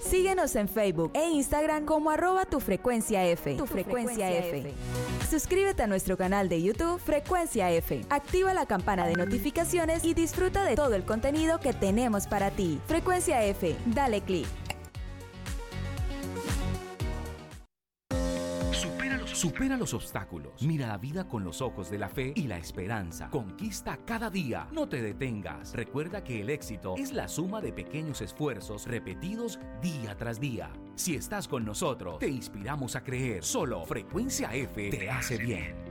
Síguenos en Facebook e Instagram como @tufrecuenciaF. Tu Frecuencia F. Suscríbete a nuestro canal de YouTube Frecuencia F. Activa la campana de notificaciones y disfruta de todo el contenido que tenemos para ti. Frecuencia F, dale clic. Supera los obstáculos. Mira la vida con los ojos de la fe y la esperanza. Conquista cada día. No te detengas. Recuerda que el éxito es la suma de pequeños esfuerzos repetidos día tras día. Si estás con nosotros, te inspiramos a creer. Solo Frecuencia F te hace bien.